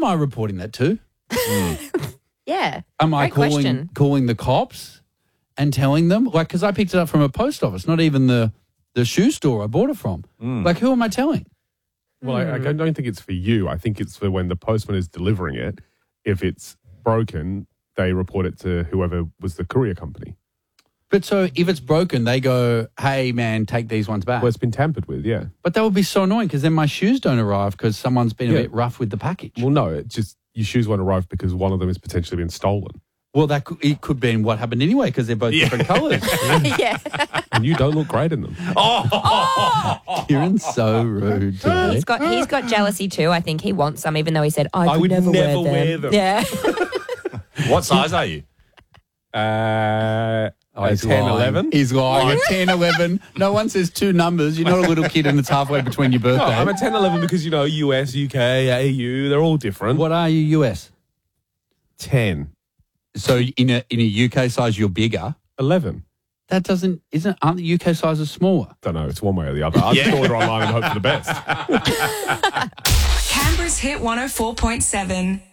am I reporting that to? Yeah. Am I Great question. calling the cops and telling them? Like, because I picked it up from a post office, not even the shoe store I bought it from. Like, who am I telling? Well, I don't think it's for you. I think it's for when the postman is delivering it. If it's broken, they report it to whoever was the courier company. But so if it's broken, they go, hey, man, take these ones back. Well, it's been tampered with, yeah. But that would be so annoying because then my shoes don't arrive because someone's been a bit rough with the package. Well, no, it's just your shoes won't arrive because one of them has potentially been stolen. Well, it could be what happened anyway because they're both different colours. Yeah. And you don't look great in them. Kieran's so rude to me. He's got jealousy too. I think he wants some, even though he said, I would never never wear them. wear them. Yeah. What size are you? He's 10, lying. 11? He's lying. A 10, 11. No one says two numbers. You're not a little kid and it's halfway between your birthday. No, I'm a 10, 11 because, US, UK, AU, they're all different. What are you, US? 10. So in a UK size, you're bigger. 11. That aren't the UK sizes smaller? Don't know, it's one way or the other. I'll just order online and hope for the best. Canberra's Hit 104.7.